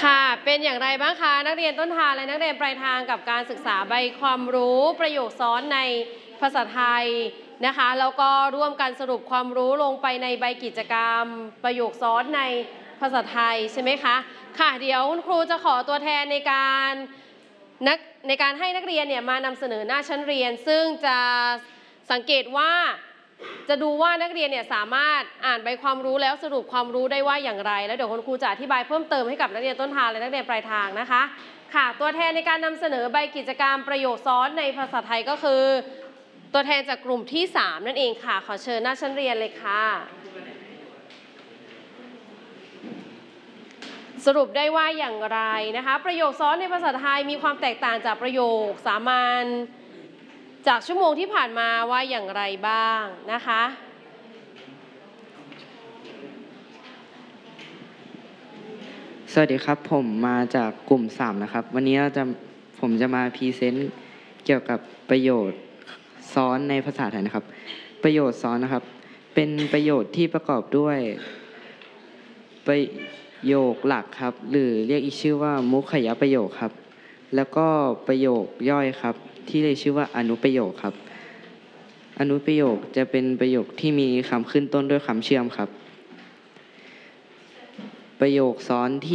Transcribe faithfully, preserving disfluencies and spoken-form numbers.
ค่ะเป็นอย่างไรบ้างคะนักเรียนต้นทางและนักเรียนปลายทางกับการศึกษาใบความรู้ประโยคซ้อนในภาษาไทยนะคะแล้วก็ร่วมกันสรุปความรู้ลงไปในใบกิจกรรมประโยคซ้อนในภาษาไทยใช่ไหมคะค่ะเดี๋ยวคุณครูจะขอตัวแทนในการนักในการให้นักเรียนเนี่ยมานำเสนอหน้าชั้นเรียนซึ่งจะสังเกตว่าจะดูว่านักเรียนเนี่ยสามารถอ่านใบความรู้แล้วสรุปความรู้ได้ว่าอย่างไรแล้วเดี๋ยวคุณครูจะอธิบายเพิ่มเติมให้กับนักเรียนต้นทางและนักเรียนปลายทางนะคะค่ะตัวแทนในการนำเสนอใบกิจกรรมประโยคซ้อนในภาษาไทยก็คือตัวแทนจากกลุ่มที่สามนั่นเองค่ะขอเชิญหน้าชั้นเรียนเลยค่ะสรุปได้ว่าอย่างไรนะคะประโยคซ้อนในภาษาไทยมีความแตกต่างจากประโยคสามัญจากชั่วโมงที่ผ่านมาว่าอย่างไรบ้างนะคะสวัสดีครับผมมาจากกลุ่มสามนะครับวันนี้เราจะผมจะมาพรีเซนต์เกี่ยวกับประโยชน์ซ้อนในภาษาไทยนะครับประโยชน์ซ้อนนะครับเป็นประโยชน์ที่ประกอบด้วยประโยคหลักครับหรือเรียกอีกชื่อว่ามุขยประโยคครับแล้วก็ประโยคย่อยครับที่เรียกชื่อว่าอนุประโยคครับอนุประโยคจะเป็นประโยคที่มีคำขึ้นต้นด้วยคำเชื่อมครับประโยคซ้อนที่